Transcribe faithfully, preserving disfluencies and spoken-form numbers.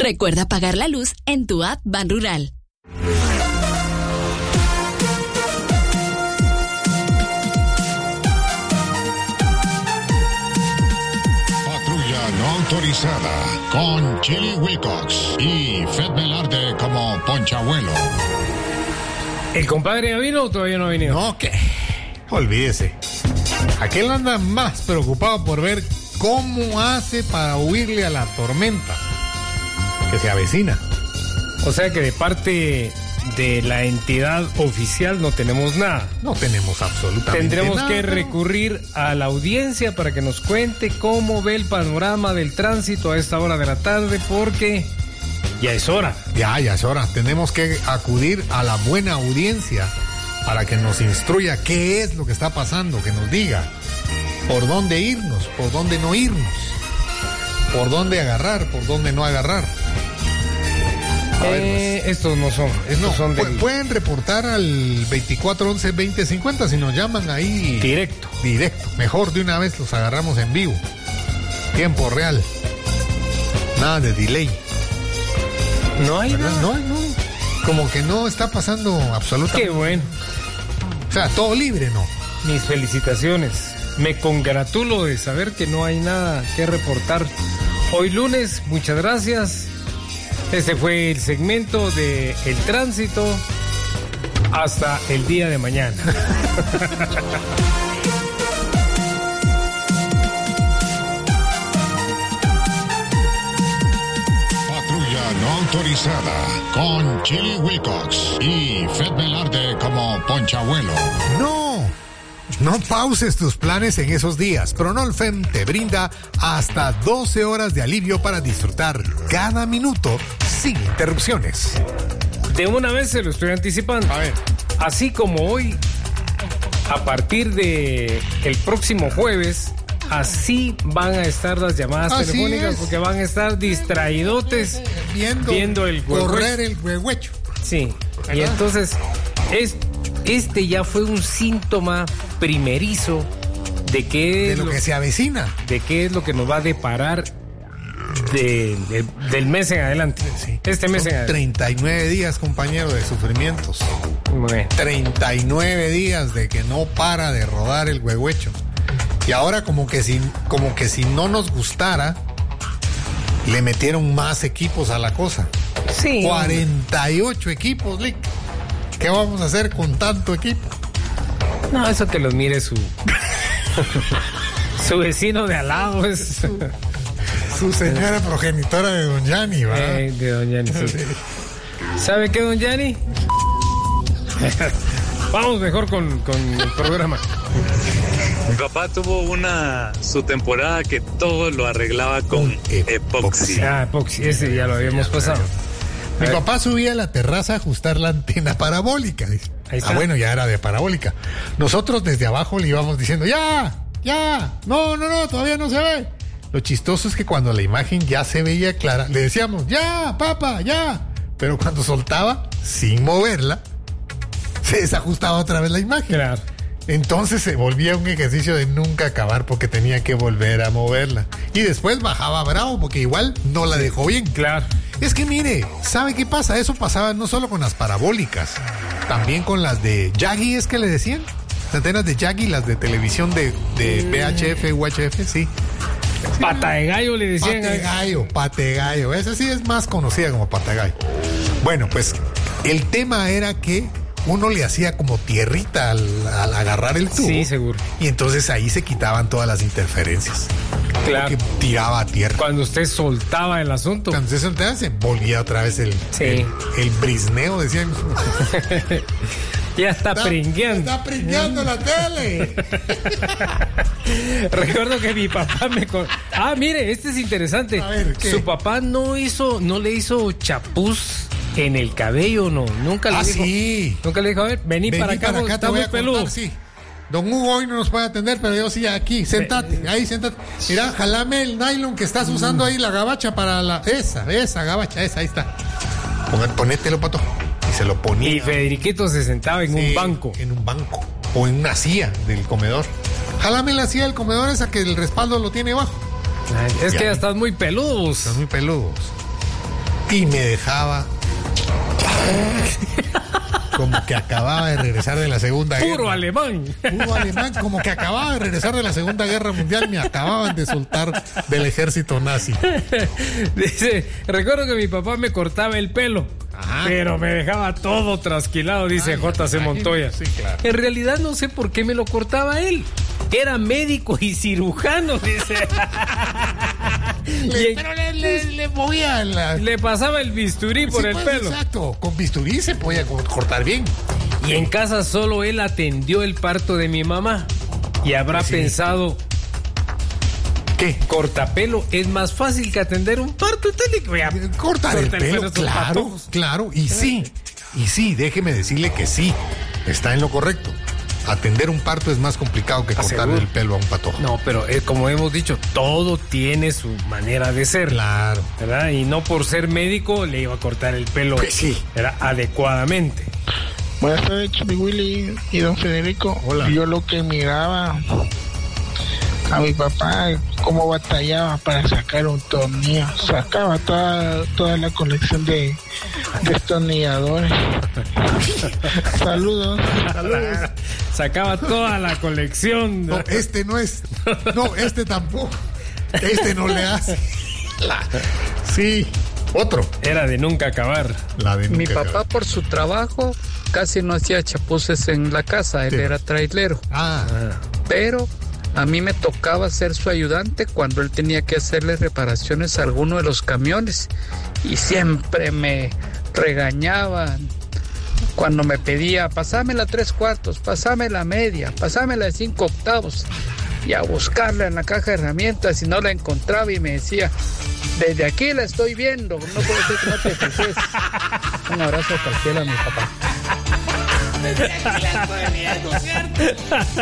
Recuerda pagar la luz en tu app Banrural. Patrulla no autorizada con Chili Wilcox y Fred Velarde como Ponchabuelo. ¿El compadre ya vino o todavía no ha venido? No, que olvídese. Aquel anda más preocupado por ver cómo hace para huirle a la tormenta que se avecina. O sea que de parte de la entidad oficial no tenemos nada. No tenemos absolutamente Tendremos nada. que recurrir a la audiencia para que nos cuente cómo ve el panorama del tránsito a esta hora de la tarde, porque ya es hora. Ya, ya es hora. Tenemos que acudir a la buena audiencia para que nos instruya qué es lo que está pasando, que nos diga por dónde irnos, por dónde no irnos, por dónde agarrar, por dónde no agarrar. A ver, Eh, pues. estos no son, estos No, son pu- del pueden reportar al veinticuatro once veinte cincuenta si nos llaman ahí. directo. Directo. Mejor de una vez los agarramos en vivo. Tiempo real. Nada de delay. No hay ¿Verdad? nada. No, no. Como que no está pasando absolutamente. Qué bueno. O sea, todo libre, ¿no? Mis felicitaciones. Me congratulo de saber que no hay nada que reportar. Hoy lunes, muchas gracias. Este fue el segmento de El Tránsito. Hasta el día de mañana. Patrulla no autorizada con Chili Wilcox y Fred Velarde como Ponchabuelo. No, no pauses tus planes en esos días. Pronolfem te brinda hasta doce horas de alivio para disfrutar cada minuto sin interrupciones. De una vez se lo estoy anticipando. A ver. Así como hoy, a partir de el próximo jueves, así van a estar las llamadas Así telefónicas, es. porque van a estar distraidotes Viendo, viendo el huehuecho. correr el huehuecho. Sí, y ¿Verdad? entonces es, este ya fue un síntoma primerizo de qué, De es lo lo, que se avecina. de qué es lo que nos va a deparar de, de- del mes en adelante. Sí. Este mes Son en adelante. treinta y nueve días, compañero, de sufrimientos. Muy bien. treinta y nueve días de que no para de rodar el huehuecho. Y ahora como que si, como que si no nos gustara, le metieron más equipos a la cosa. Sí. cuarenta y ocho equipos, Lick. ¿Qué vamos a hacer con tanto equipo? No, eso que los mire su su vecino de al lado es Su señora progenitora de Don Yanni, ¿va? eh, de Don Yanni. Sí. ¿Sabe qué, Don Yanni? Vamos mejor con, con el programa. Mi papá tuvo una su temporada que todo lo arreglaba con Con epoxi. epoxi. Ah, epoxi, ese ya lo habíamos pasado. Mi A ver. papá subía a la terraza a ajustar la antena parabólica. Dice. Ahí está. Ah, bueno, ya era de parabólica. Nosotros desde abajo le íbamos diciendo, ya, ya, no, no, no, todavía no se ve. Lo chistoso es que cuando la imagen ya se veía clara, le decíamos, ya, papá, ya. Pero cuando soltaba, sin moverla, se desajustaba otra vez la imagen. Claro. Entonces se volvía un ejercicio de nunca acabar porque tenía que volver a moverla. Y después bajaba bravo porque igual no la dejó bien. Claro. Es que mire, ¿sabe qué pasa? Eso pasaba no solo con las parabólicas, también con las de Yagi, es que le decían. Las antenas de Yagi, las de televisión de, de V H F, U H F, sí. Pata de gallo le decían. Pate gallo, pate gallo. Esa sí es más conocida como pate gallo. Bueno, pues el tema era que uno le hacía como tierrita al, al agarrar el tubo. Sí, seguro. Y entonces ahí se quitaban todas las interferencias. Claro. Que tiraba a tierra. Cuando usted soltaba el asunto. Cuando se soltaba, se volvía otra vez el, Sí. el, el brisneo, decían. Ya está pringueando. Está pringueando la tele. Recuerdo que mi papá me... con- Ah, mire, este es interesante. A ver, ¿qué? Su papá no hizo, no le hizo chapuz en el cabello, no. Nunca le Ah, dijo. sí. Nunca le dijo, a ver, vení, Vení para acá, para vos, acá, te está voy muy a peludo. contar, sí. Don Hugo hoy no nos puede atender, pero yo sí aquí, sentate, ahí sentate. Mira, jalame el nylon que estás usando ahí, la gabacha para la... Esa, esa gabacha, esa, ahí está. Pon- Ponételo, pato. Y se lo ponía. Y Federiquito se sentaba en Sí, un banco. En un banco. O en una silla del comedor. Jálame la silla del comedor esa que el respaldo lo tiene abajo. Ay, es Ya. que ya estás muy peludo. Están muy peludos. y me dejaba como que acababa de regresar de la Segunda Guerra. Puro alemán. Puro alemán, como que acababa de regresar de la Segunda Guerra Mundial, me acababan de soltar del ejército nazi. Dice, recuerdo que mi papá me cortaba el pelo, Ajá. pero me dejaba todo trasquilado, dice Ay, J C Montoya. Sí, claro. En realidad no sé por qué me lo cortaba él. Era médico y cirujano, dice. Le, Y pero le, le, le movía la... le pasaba el bisturí por Sí, el pues, pelo. Exacto, con bisturí se podía co- cortar bien. Y en casa solo él atendió el parto de mi mamá. Y habrá Sí. pensado, ¿Qué? cortapelo es más fácil que atender un parto. Entonces, le- Cortar el corta el pelo, pelo, esos claro, patojos. claro, y sí, y sí, déjeme decirle que sí, está en lo correcto. Atender un parto es más complicado que cortarle Aseguro. el pelo a un patojo. No, pero eh, como hemos dicho, todo tiene su manera de ser. Claro. ¿Verdad? Y no por ser médico le iba a cortar el pelo, Pues sí. ¿verdad? Adecuadamente. Buenas tardes, Chuy Willy y don Federico. Hola. Yo lo que miraba a mi papá, cómo batallaba para sacar un tornillo. Sacaba toda, toda la colección de destornilladores. Saludos. Saludos. Sacaba toda la colección. No, este no es. No, este tampoco. Este no le hace. La- sí, otro. Era de nunca acabar. La de Mi nunca papá acabar. por su trabajo casi no hacía chapuces en la casa, él Sí. era trailero, Ah, pero a mí me tocaba ser su ayudante cuando él tenía que hacerle reparaciones a alguno de los camiones y siempre me regañaba cuando me pedía, pasámela tres cuartos, pasámela media, pasámela de cinco octavos, y a buscarla en la caja de herramientas y no la encontraba y me decía, desde aquí la estoy viendo, no puede ser que no te fijes. Un abrazo cualquiera a mi papá.